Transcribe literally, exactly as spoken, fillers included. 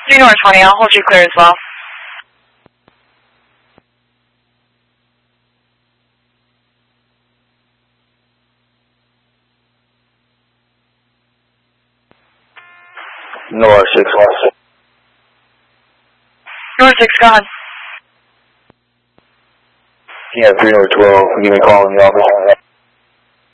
three North twenty, I'll hold you clear as well. North six one six. North six, go ahead. Yeah, three North twelve. Give me a call in the office.